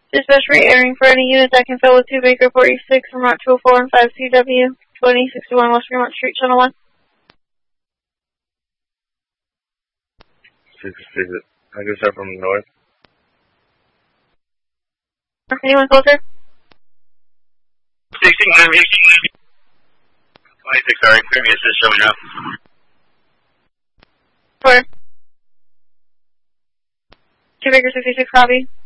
Dispatch re-airing for any units that can fill with 2 Baker 46 from Route 204 and 5 CW 2061 West Fremont Street, Channel 1. 66. I can start from the north. Anyone closer? 69. 26, sorry. Previous is showing up. Where? 2 Baker 66, copy.